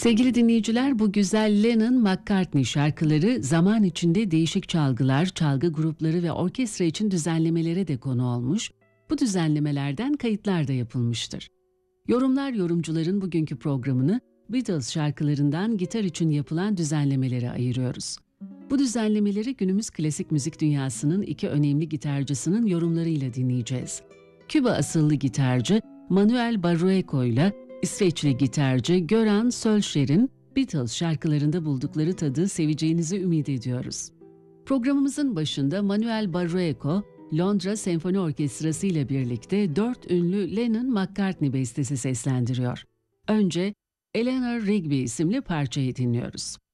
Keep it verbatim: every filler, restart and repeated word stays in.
Sevgili dinleyiciler, bu güzel Lennon-McCartney şarkıları zaman içinde değişik çalgılar, çalgı grupları ve orkestra için düzenlemelere de konu olmuş, bu düzenlemelerden kayıtlar da yapılmıştır. Yorumlar yorumcuların bugünkü programını Beatles şarkılarından gitar için yapılan düzenlemelere ayırıyoruz. Bu düzenlemeleri günümüz klasik müzik dünyasının iki önemli gitarcısının yorumlarıyla dinleyeceğiz. Küba asıllı gitarcı Manuel Barrueco ile İsveçli gitarcı Göran Solskjær'in Beatles şarkılarında buldukları tadı seveceğinizi ümit ediyoruz. Programımızın başında Manuel Barrueco, Londra Senfoni Orkestrası ile birlikte dört ünlü Lennon-McCartney bestesi seslendiriyor. Önce Eleanor Rigby isimli parçayı dinliyoruz.